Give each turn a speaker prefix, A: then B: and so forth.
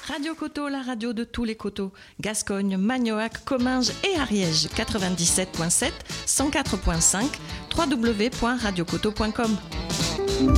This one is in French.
A: Radio Coteau, la radio de tous les coteaux. Gascogne, Magnoac, Comminges et Ariège. 97.7, 104.5, www.radiocoteau.com.